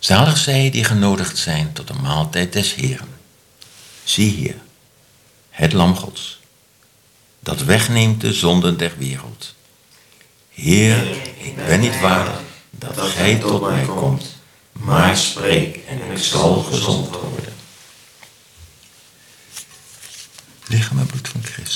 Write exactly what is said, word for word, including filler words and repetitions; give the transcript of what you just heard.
Zalig zij die genodigd zijn tot de maaltijd des Heeren. Zie hier, het lam Gods, dat wegneemt de zonden der wereld. Heer, ik ben niet waardig dat gij tot mij komt, maar spreek en ik zal gezond worden. Lichaam en bloed van Christus.